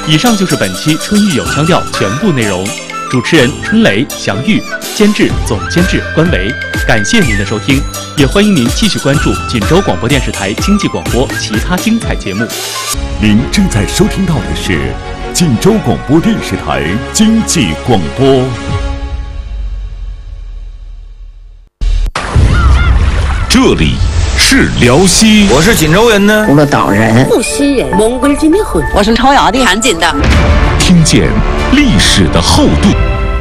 以上就是本期春玉有腔调全部内容。主持人春雷、祥玉，监制总监制关维。感谢您的收听，也欢迎您继续关注锦州广播电视台经济广播其他精彩节目。 您正在收听到的是锦州广播电视台经济广播。这里是辽西， 我是锦州人呢， 葫芦岛人， 富西人，蒙古人的魂， 我是朝阳的， 韩锦的。 听见历史的后盾。